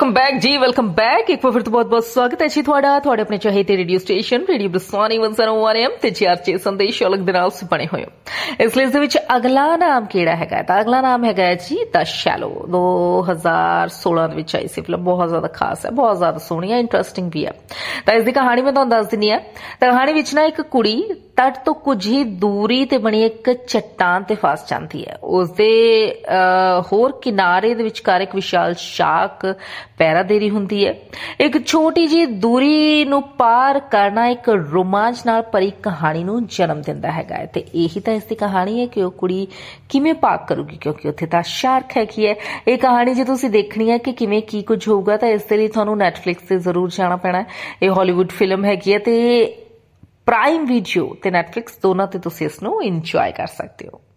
Welcome back ਜੀ, welcome back. ਇੱਕ ਵਾਰ ਫਿਰ ਤੋਂ ਬਹੁਤ-ਬਹੁਤ ਸਵਾਗਤ ਹੈ ਜੀ ਤੁਹਾਡਾ ਤੁਹਾਡੇ ਆਪਣੇ ਚਾਹੀਦੇ ਰੇਡੀਓ ਸਟੇਸ਼ਨ ਰੇਡੀਓ ਬਰਸਾਨੀ 101 AM ਤੇ ਚਰਚੇ ਸੰਦੇਸ਼ ਅਲੱਗ ਦੇ ਨਾਲ ਬਣੇ ਹੋਏ ਹੋ। ਇਸ ਲਿਸਟ ਦੇ ਵਿੱਚ ਅਗਲਾ ਨਾਮ ਕਿਹੜਾ ਹੈਗਾ ਤਾਂ ਅਗਲਾ ਨਾਮ ਹੈਗਾ ਜੀ ਦ ਸ਼ੈਲੋ। 2016 ਦੇ ਵਿੱਚ ਆਈ ਸੀ ਫਿਲਮ, ਬਹੁਤ ਜ਼ਿਆਦਾ ਖਾਸ ਹੈ, ਬਹੁਤ ਜ਼ਿਆਦਾ ਸੋਹਣੀ ਹੈ, ਇੰਟਰਸਟਿੰਗ ਵੀ ਹੈ। ਤਾਂ ਇਸ ਦੀ ਕਹਾਣੀ ਮੈਂ ਤੁਹਾਨੂੰ ਦੱਸ ਦਿੰਦੀ ਹਾਂ। ਤਾਂ ਕਹਾਣੀ ਵਿੱਚ ਨਾ ਇੱਕ ਕੁੜੀ ਤੱਟ ਤੋਂ ਕੁਝ ਹੀ ਦੂਰੀ ਤੇ ਬਣੀ ਇੱਕ ਚੱਟਾਨ ਤੇ ਫਸ ਜਾਂਦੀ ਹੈ। ਉਸਦੇ ਹੋਰ ਕਿਨਾਰੇ ਦੇ ਵਿਚਕਾਰ ਇੱਕ ਵਿਸ਼ਾਲ ਸ਼ਾਰਕ ਪੈਰਾ ਦੇ ਰਹੀ ਹੁੰਦੀ ਹੈ। ਇੱਕ ਛੋਟੀ ਜਿਹੀ ਦੂਰੀ ਨੂੰ ਪਾਰ ਕਰਨਾ ਇੱਕ ਰੋਮਾਂਚ ਨਾਲ ਭਰੀ ਕਹਾਣੀ ਨੂੰ ਜਨਮ ਦਿੰਦਾ ਹੈਗਾ। ਤੇ ਇਹੀ ਤਾਂ ਇਸ ਦੀ ਕਹਾਣੀ ਹੈ ਕਿ ਉਹ ਕੁੜੀ ਕਿਵੇਂ ਭਾਗ ਕਰੂਗੀ, ਕਿਉਂਕਿ ਉੱਥੇ ਤਾਂ ਸ਼ਾਰਕ ਹੈਗੀ ਹੈ। ਇਹ ਕਹਾਣੀ ਜੇ ਤੁਸੀਂ ਦੇਖਣੀ ਹੈ ਕਿ ਕਿਵੇਂ ਕੀ ਕੁਝ ਹੋਊਗਾ ਤਾਂ ਇਸ ਦੇ ਲਈ ਤੁਹਾਨੂੰ ਨੈਟਫਲਿਕਸ ਤੇ ਜ਼ਰੂਰ ਜਾਣਾ ਪੈਣਾ। ਇਹ ਹਾਲੀਵੁੱਡ ਫਿਲਮ ਹੈਗੀ ਹੈ ਤੇ ਪ੍ਰਾਈਮ ਵੀਡੀਓ ਤੇ ਨੈਟਫਲਿਕਸ ਦੋਨਾਂ ਤੇ ਤੁਸੀਂ ਇਸ ਨੂੰ ਇੰਜੋਏ ਕਰ ਸਕਦੇ ਹੋ।